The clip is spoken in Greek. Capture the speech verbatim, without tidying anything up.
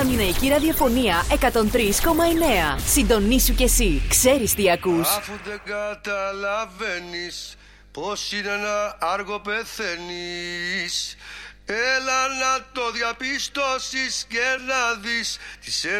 Πανελληναϊκή ραδιοφωνία εκατόν τρία κόμμα εννέα. Συντονίσου κι εσύ. Ξέρεις τι ακούς. Αφού δεν καταλαβαίνεις πως είναι ένα άργο πεθαίνεις, έλα να το διαπιστώσεις και να δεις τι σε